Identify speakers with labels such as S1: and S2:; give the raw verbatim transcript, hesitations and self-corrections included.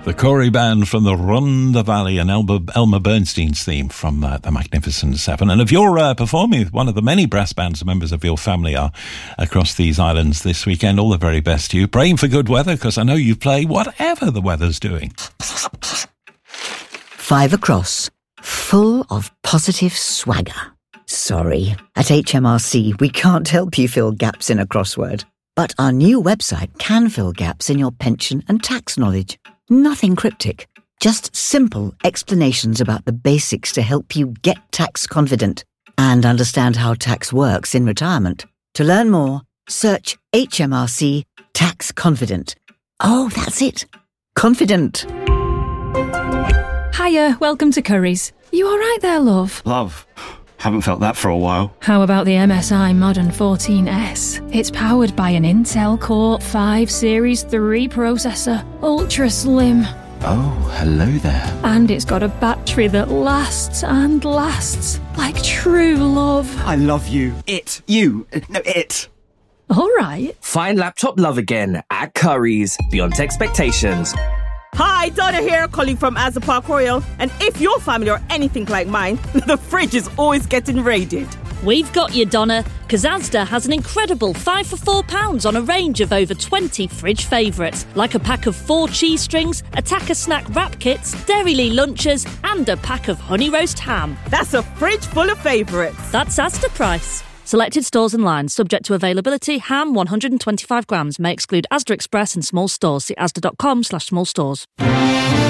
S1: The Corey Band from the Rhondda Valley and Elmer, Elmer Bernstein's theme from uh, the Magnificent Seven. And if you're uh, performing with one of the many brass bands members of your family are across these islands this weekend, all the very best to you. Praying for good weather, because I know you play whatever the weather's doing.
S2: Five across, full of positive swagger. Sorry, at H M R C we can't help you fill gaps in a crossword. But our new website can fill gaps in your pension and tax knowledge. Nothing cryptic, just simple explanations about the basics to help you get tax confident and understand how tax works in retirement. To learn more, search H M R C Tax Confident. Oh, that's it. Confident.
S3: Hiya, welcome to Curry's. You all right there, love?
S4: Love. Haven't felt that for a while.
S3: How about the M S I Modern fourteen S? It's powered by an Intel Core five Series three processor, ultra slim.
S4: Oh, hello there.
S3: And it's got a battery that lasts and lasts like true love.
S4: I love you. It. You. No, it.
S3: All right.
S5: Find laptop love again at Curry's. Beyond expectations.
S6: Hi, Donna here, calling from Asda Park Royal. And if your family are anything like mine, the fridge is always getting raided.
S7: We've got you, Donna, because Asda has an incredible five for four pounds on a range of over twenty fridge favourites, like a pack of four cheese strings, a Tacker snack wrap kits, Dairylee lunches, and a pack of honey roast ham.
S6: That's a fridge full of favourites.
S7: That's Asda price. Selected stores and lines, subject to availability. Ham one hundred twenty-five grams may exclude Asda Express and small stores. See asda.com slash small stores.